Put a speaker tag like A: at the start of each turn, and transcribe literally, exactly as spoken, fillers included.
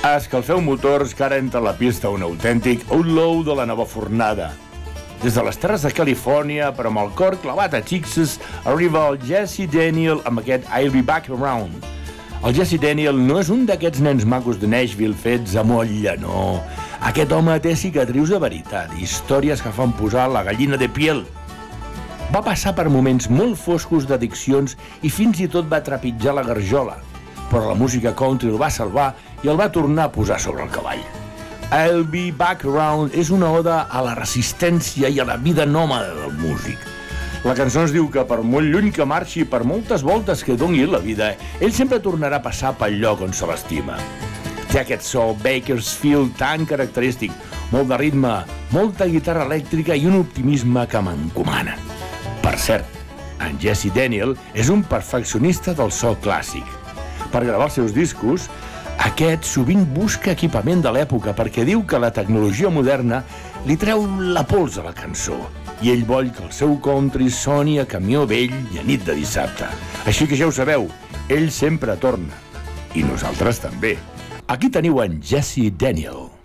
A: Escalfeu motors, que ara entra a la pista un autèntic outlaw de la nova fornada. Des de les terres de Califòrnia, però amb el cor clavat a Texas, arriba el Jesse Daniel amb aquest I'll Be Back Around. El Jesse Daniel no és un d'aquests nens macos de Nashville fets a motlla, no. Aquest home té cicatrius de veritat, històries que fan posar la gallina de piel. Va passar per moments molt foscos d'addiccions i fins i tot va trepitjar la garjola, però la música country el va salvar i el va tornar a posar sobre el cavall. I'll Be Back Around és una oda a la resistència i a la vida nòmada del músic. La cançó ens diu que per molt lluny que marxi, per moltes voltes que doni la vida, ell sempre tornarà a passar pel lloc on se l'estima. Té aquest so Bakersfield tan característic, molt de ritme, molta guitarra elèctrica i un optimisme que m'encomana. Per cert, en Jesse Daniel és un perfeccionista del so clàssic. Per gravar els seus discos, aquest sovint busca equipament de l'època perquè diu que la tecnologia moderna li treu la pols a la cançó i ell vol que el seu country soni a camió vell i a nit de dissabte. Així que ja ho sabeu, ell sempre torna. I nosaltres també. Aquí teniu en Jesse Daniel.